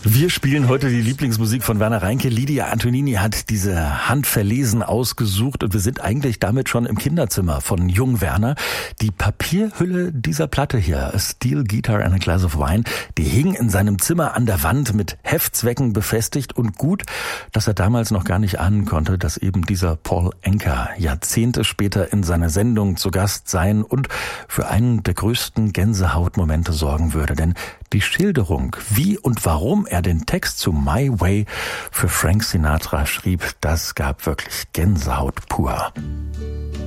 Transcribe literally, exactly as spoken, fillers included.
Wir spielen heute die Lieblingsmusik von Werner Reinke. Lydia Antonini hat diese handverlesen ausgesucht und wir sind eigentlich damit schon im Kinderzimmer von Jung Werner. Die Papierhülle dieser Platte hier, A Steel Guitar and a Glass of Wine, die hing in seinem Zimmer an der Wand mit Heftzwecken befestigt und gut, dass er damals noch gar nicht ahnen konnte, dass eben dieser Paul Anka Jahrzehnte später in seiner Sendung zu Gast sein und für einen der größten Gänsehautmomente sorgen würde. Denn die Schilderung, wie und warum er den Text zu My Way für Frank Sinatra schrieb, das gab wirklich Gänsehaut pur.